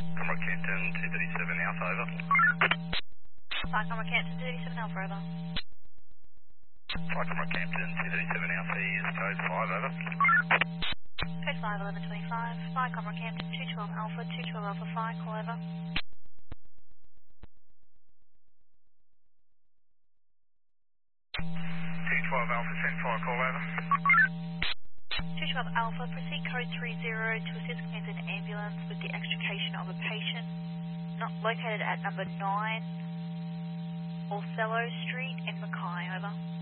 Comrade Campton, 237 Alpha, over. Flight Comrade Campton, 237 Alpha, over. Flight Comrade Campton, 237 Alpha, he is code 5, over. Code 5, 1125. Flight Comrade Campton, 212 Alpha, 212 Alpha, flight, call over. 212 Alpha, send fire call, over. 212 Alpha, proceed code 30 to assist claims in ambulance with the extrication of a patient not located at number 9 Orcello Street in Mackay, over.